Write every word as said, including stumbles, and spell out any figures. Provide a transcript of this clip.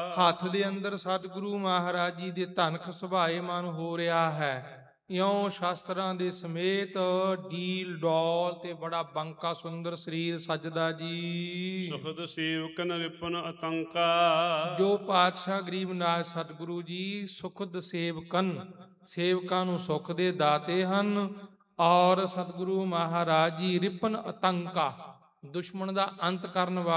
ਹੱਥ ਦੇ ਅੰਦਰ ਸਤਿਗੁਰੂ ਮਹਾਰਾਜ ਜੀ ਦੇ ਧਨਖ ਸੁਭਾਏ ਮਨ ਹੋ ਰਿਹਾ ਹੈ। ਇਉਂ ਸ਼ਾਸਤਰਾਂ ਦੇ ਸਮੇਤ ਡੀਲ ਡੌਲ ਤੇ ਬੜਾ ਬੰਕਾ ਸੁੰਦਰ ਸਰੀਰ ਸਜਦਾ ਜੀ। ਸੁਖਦ ਸੇਵਕਨ ਰਿਪਨ ਆਤੰਕਾ। ਜੋ ਪਾਤਸ਼ਾਹ ਗਰੀਬ ਨਾਥ ਸਤਿਗੁਰੂ ਜੀ ਸੁਖਦ ਸੇਵਕਨ, ਸੇਵਕਾਂ ਨੂੰ ਸੁਖ ਦੇ ਦਾਤੇ ਹਨ। ਔਰ ਸਤਿਗੁਰੂ ਮਹਾਰਾਜ ਜੀ ਰਿਪਨ ਆਤੰਕਾ, ਦੁਸ਼ਮਣ ਦਾ ਅੰਤ ਕਰਨ ਵਾਲੇ